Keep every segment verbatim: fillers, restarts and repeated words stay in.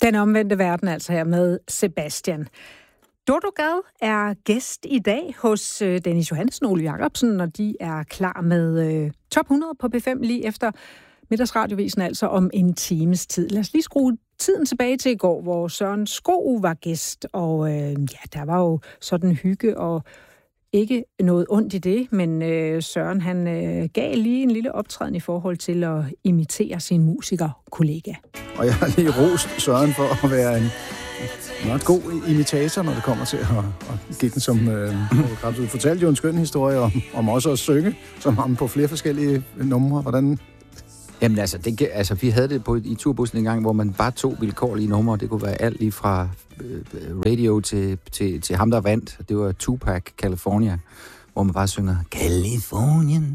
Den omvendte verden altså her med Sebastian. Dodo Gad er gæst i dag hos Dennis Johansen og Ole Jacobsen, og de er klar med øh, top hundrede på P fem lige efter middagsradiovisen, altså om en times tid. Lad os lige skrue tiden tilbage til i går, hvor Søren Skou var gæst, og øh, ja, der var jo sådan hygge og ikke noget ondt i det, men øh, Søren han øh, gav lige en lille optræden i forhold til at imitere sin musikerkollega. Og jeg har lige rost Søren for at være en meget god imitator, når det kommer til at, at give den som... Øh, du fortalte jo en skøn historie om, om også at synge, som ham på flere forskellige numre. Hvordan... Jamen altså, det, altså, vi havde det på, i turbussen en gang, hvor man bare tog vilkårlige numre. Det kunne være alt lige fra øh, radio til, til, til ham, der vandt. Det var Tupac, California, hvor man bare synger Californien,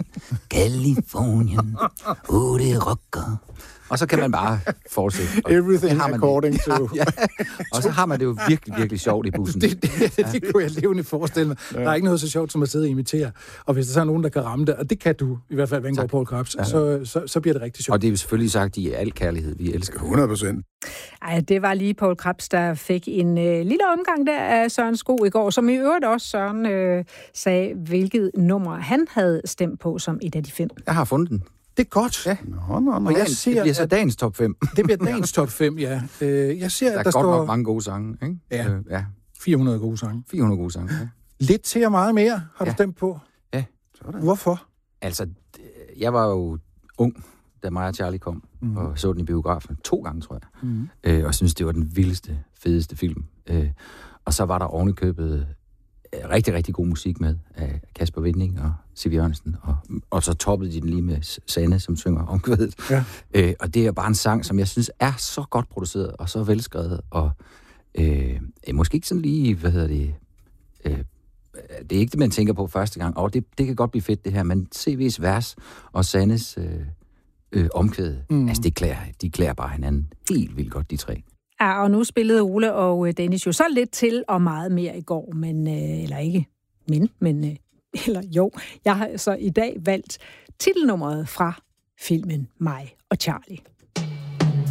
Californien, oh, det rocker. Og så kan man bare fortsætte. Og Everything according to... Ja, ja. Og så har man det jo virkelig, virkelig sjovt i bussen. Det, det, det, det kunne jeg levende forestille mig. Ja. Der er ikke noget så sjovt som at sidde og imitere. Og hvis der så er nogen, der kan ramme det, og det kan du, i hvert fald, hvad angår Poul Krebs, ja. så, så, så bliver det rigtig sjovt. Og det er jo selvfølgelig sagt i al kærlighed, vi elsker. hundrede procent. Ej, det var lige Poul Krebs, der fik en øh, lille omgang der af Søren Skou i går, som i øvrigt også Søren øh, sagde, hvilket nummer han havde stemt på som et af de fem. Jeg har fundet den. Det er godt. Ja. Nå, nå, nå. Og jeg ser, det bliver så dagens top fem. Det bliver dagens top fem, ja. Øh, jeg ser, der er at der godt står... nok mange gode sange, ikke? Ja. Øh, ja. fire hundrede gode sange. fire hundrede gode sange, ja. Lidt til og meget mere har ja. du stemt på. Ja. Sådan. Hvorfor? Altså, jeg var jo ung, da mig og Charlie kom, mm. og så den i biografen to gange, tror jeg. Mm. Øh, og synes det var den vildeste, fedeste film. Øh, og så var der ovenikøbet rigtig, rigtig god musik med af Kasper Winding og Siv Jørgensen, og, og så toppede de den lige med Sanne, som synger omkvædet. Ja. Øh, og det er bare en sang, som jeg synes er så godt produceret og så velskrevet, og øh, måske ikke sådan lige, hvad hedder det, øh, det er ikke det, man tænker på første gang. Og det, det kan godt blive fedt, det her, men C V's vers og Sannes øh, øh, omkvædet, mm. altså det klæder, de klæder bare hinanden helt vildt godt, de tre. Ja, og nu spillede Ole og Dennis jo så lidt til og meget mere i går, men, øh, eller ikke, men, men, øh, eller jo. Jeg har så i dag valgt titelnummeret fra filmen Mig og Charlie.